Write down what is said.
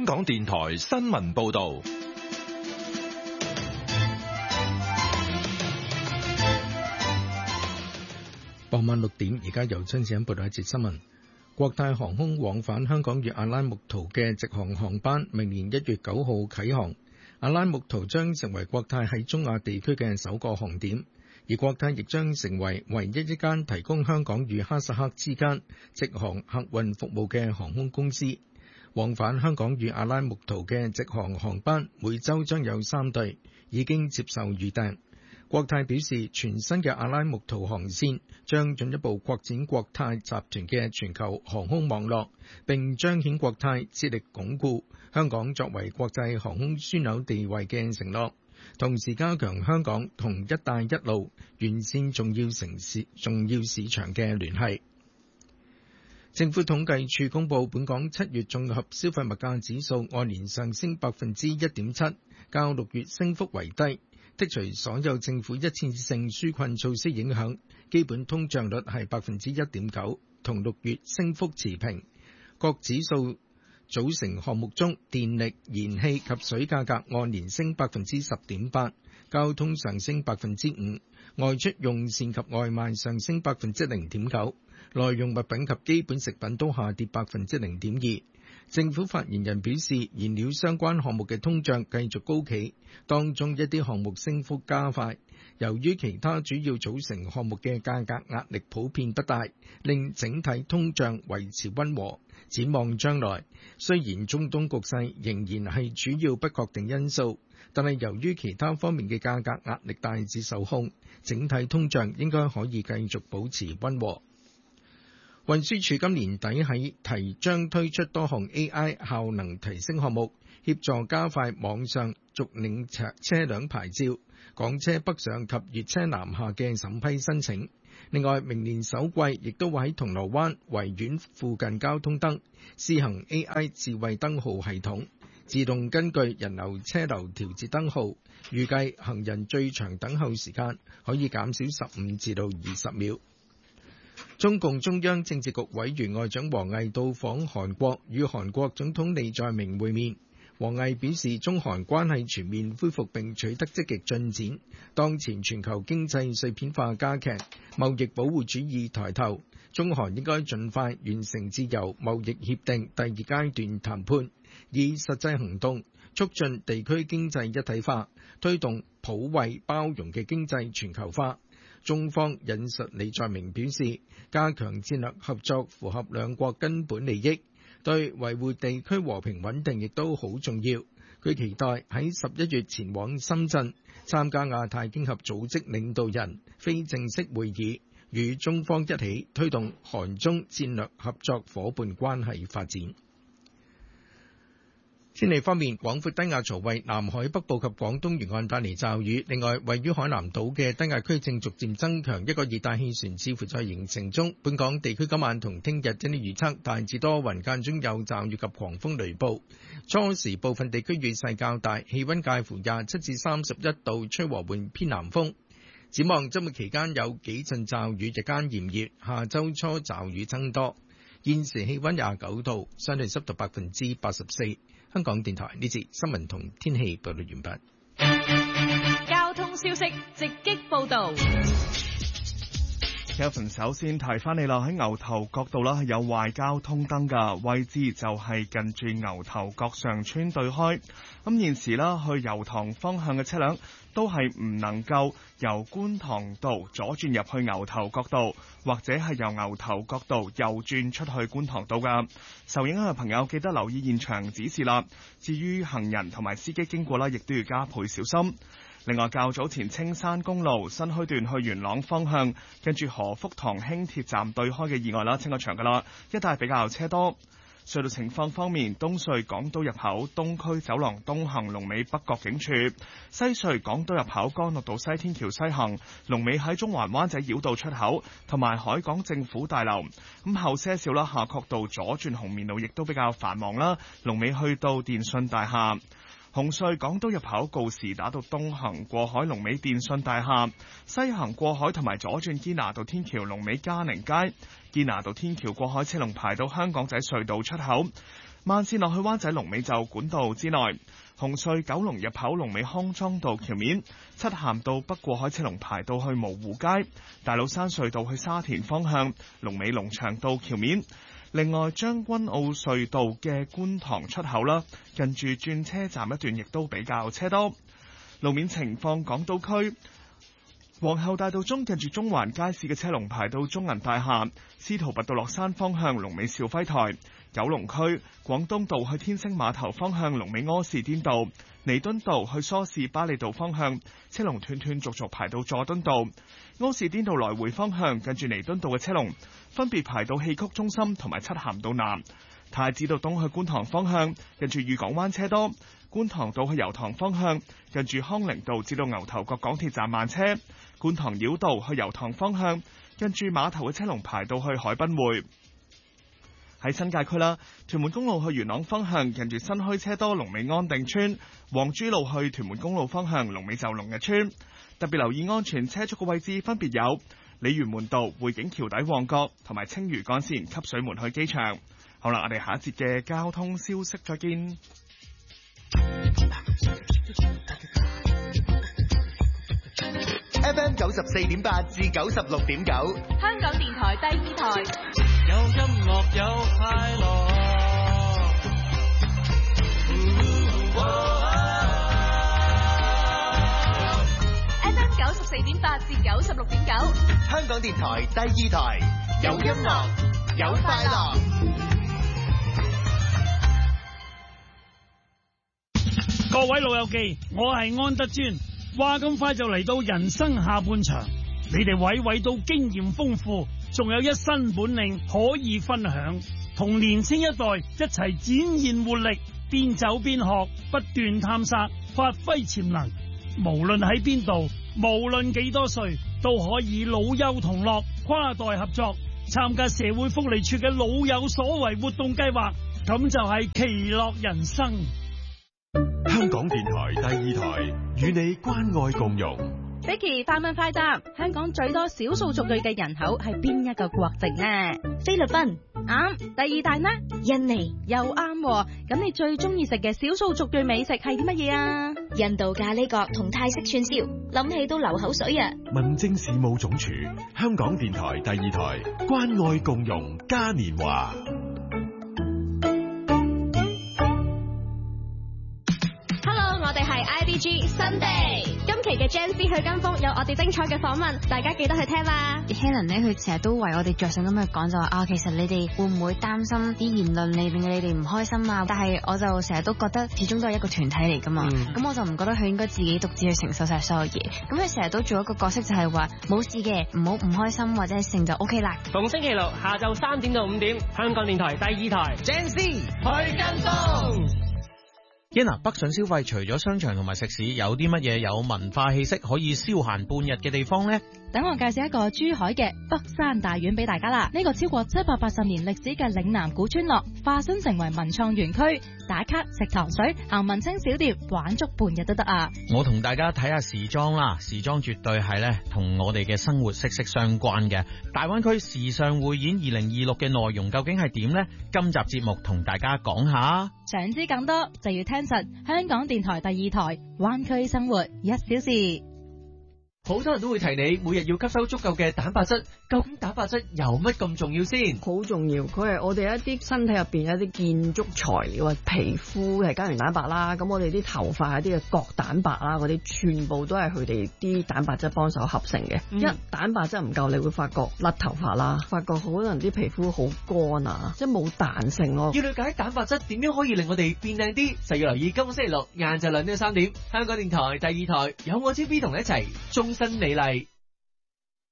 香港電台新聞報道。 傍晚6點，而家由張子欣報道一節新聞。國泰航空往返香港與阿拉木圖嘅直航航班，明年1月9號啟航。阿拉木圖將成為國泰喺中亞地區嘅首個航點，而國泰亦將成為唯一一間提供香港與哈薩克之間直航客運服務嘅航空公司。往返香港與阿拉木圖嘅直航航班，每週將有3對，已經接受預訂。國泰表示，全新嘅阿拉木圖航線將進一步擴展國泰集團嘅全球航空網絡，並彰顯國泰致力鞏固香港作為國際航空樞紐地位嘅承諾，同時加強香港同一帶一路沿線重要市場嘅聯繫。政府統計處公佈，本港7月綜合消費物價指數按年上升1.7%，較6月升幅為低。剔除所有政府一次性紓困措施影響，基本通脹率係1.9%，同6月升幅持平。各指數組成項目中，電力、燃氣及水價格按年升10.8%，交通上升5%，外出用膳及外賣上升0.9%，耐用物品及基本食品都下跌0.2%。政府發言人表示，燃料相關項目嘅通脹繼續高企，當中一啲項目升幅加快。由於其他主要組成項目嘅價格壓力普遍不大，令整體通脹維持溫和。展望將來，雖然中東局勢仍然係主要不確定因素，但係由於其他方面嘅價格壓力大致受控，整體通脹應該可以繼續保持溫和。運輸署今年底將推出多項 AI 效能提升項目，協助加快網上續領車輛牌照、港車北上及粵車南下嘅審批申請。另外，明年首季亦都會喺銅鑼灣、維園附近交通燈試行 AI 智慧燈號系統，自動根據人流車流調節燈號，預計行人最長等候時間可以減少15至到20秒。中共中央政治局委員外長王毅到訪韓國，與韓國總統李在明會面。王毅表示，中韓關係全面恢復並取得積極進展。當前全球經濟碎片化加劇，貿易保護主義抬頭，中韓應該盡快完成自由貿易協定第2階段談判，以實際行動促進地區經濟一體化，推動普惠包容嘅經濟全球化。中方引述李在明表示，加強戰略合作符合兩國根本利益，對維護地區和平穩定亦都好重要。佢期待喺11月前往深圳參加亞太經合組織領導人非正式會議，與中方一起推動韓中戰略合作夥伴關係發展。天氣方面，廣闊低壓槽為南海北部及廣東沿岸帶嚟驟雨。另外，位於海南島嘅低壓區正逐漸增強，一個熱帶氣旋似乎在形成中。本港地區今晚同聽日天氣預測大致多雲，間中有驟雨及狂風雷暴。初時部分地區雨勢較大，氣溫介乎27至31度，吹和緩偏南風。展望周末期間有幾陣驟雨，日間炎熱，下周初驟雨增多。現時氣溫29度，相對濕度84%。香港電台呢節新聞同天氣報道完畢。交通消息直擊報道。 Kevin 首先提翻你啦，喺牛頭角道啦，係有壞交通燈㗎，位置就係近住牛頭角上村對開。咁現時啦，去油塘方向嘅車輛都係唔能夠由觀塘道左轉入去牛頭角道，或者係由牛頭角道右轉出去觀塘道㗎。受影響嘅朋友記得留意現場指示啦。至於行人同埋司機經過啦，亦都要加倍小心。另外，較早前青山公路新墟段去元朗方向，跟住何福堂輕鐵站對開嘅意外啦，清咗場㗎啦，一帶比較車多。隧道情況方面，東隧港島入口東區走廊東行龍尾北角警署，西隧港島入口干諾道西天橋西行龍尾喺中環灣仔繞道出口，同埋海港政府大樓。咁後些少啦，夏慤道左轉紅棉路亦都比較繁忙啦，龍尾去到電訊大廈。紅隧港島入口告士打道東行過海龍尾電訊大廈，西行過海同埋左轉堅拿道天橋龍尾嘉寧街，堅拿道天橋過海車龍排到香港仔隧道出口。 慢線落去灣仔龍尾就管道之內。紅隧九龍入口龍尾康莊道橋面，漆咸道北過海車龍排到去蕪湖街。大老山隧道去沙田方向龍尾龍翔道橋面。另外將軍澳隧道嘅觀塘出口啦，近住轉車站一段亦都比較車多。路面情況，港島區皇后大道中近住中環街市嘅車龍排到中銀大廈，司徒拔道落山方向龍尾兆輝台。九龍區廣東道去天星碼頭方向龍尾柯士甸道，彌敦道去梳士巴利道方向車龍斷斷續續排到佐敦道。柯士甸道來回方向近住彌敦道嘅車龍分別排到戲曲中心同埋漆咸道南。太子道東去觀塘方向近住裕港灣車多，觀塘道去油塘方向近住康寧道至到牛頭角港鐵站慢車。觀塘繞道去油塘方向近住碼頭嘅車龍排到去海濱匯。喺新界區啦，屯門公路去元朗方向近住新墟車多，龍尾安定村；黃珠路去屯門公路方向龍尾就龍日村。特別留意安全車速嘅位置分別有鯉魚門道、匯景橋底旺角同埋青嶼幹線汲水門去機場。好啦，我哋下一節嘅交通消息再見。 FM 94.8至96.9， 香港電台第二台， 有音樂有快樂。 FM 94.8至96.9， 香港電台第二台，有音樂有快樂。 各位老友記，我係安德尊。話咁快就嚟到人生下半場，你哋娓娓都經驗豐富，仲有一身本領可以分享，同年輕一代一齊展現活力，邊走邊學，不斷探索，發揮潛能。無論喺邊度，無論幾多歲，都可以老幼同樂，跨代合作，參加社會福利處嘅老有所為活動計劃，咁就係其樂人生。 香港電台第二台與你關愛共融。 Vicky 快問快答，香港最多少數族裔嘅人口係邊一個國籍呢？菲律賓啱。第二大呢？印尼又啱。咁你最中意食嘅少數族裔美食係啲乜嘢啊？ 印度咖喱角同泰式串燒，諗起都流口水啊！ 民政事務總署，香港電台第二台，關愛共融嘉年華。 我哋係 IDG Sunday， 今期嘅 Gen Z 去跟風有我哋精彩嘅訪問，大家記得去聽啦。 Helen 咧，佢成日都為我哋着想咁去講，就話啊，其實你哋會唔會擔心啲言論令你哋唔開心啊？但係我就成日都覺得，始終都係一個團體嚟噶嘛。咁我就唔覺得佢應該自己獨自去承受晒所有嘢。咁佢成日都做一個角色，就係話冇事嘅，唔好唔開心或者係成就 OK 啦。 逢星期六下晝3點到5點，香港電台第二台 Gen Z 去跟風。 北上消費除咗商場同埋食肆，有啲乜嘢有文化氣息可以消閒半日嘅地方呢？ 等我介紹一個珠海嘅北山大院俾大家啦。呢個超過780年歷史嘅嶺南古村落，化身成為文創園區，打卡食糖水，行文青小店，玩足半日都得啊！ 我同大家睇下時裝啦，時裝絕對係咧同我哋嘅生活息息相關嘅。大灣區時尚匯演2026嘅內容究竟係點呢？今集節目同大家講下。 想知更多就要聽實香港電台第二台灣區生活1小時。 好多人都會提你每日要吸收足夠嘅蛋白質，究竟蛋白質有乜咁重要先？ 好重要，佢係我哋一啲身體入邊一啲建築材料啊，皮膚係膠原蛋白啦，咁我哋啲頭髮一啲嘅角蛋白啦，嗰啲全部都係佢哋啲蛋白質幫手合成嘅。一蛋白質唔夠，你會發覺甩頭髮啦，發覺可能啲皮膚好乾啊，即係冇彈性咯。 要了解蛋白質點樣可以令我哋變靚啲，就要留意今個星期六晏晝2點到3點，香港電台第二台有我 TV 同你一齊新美麗。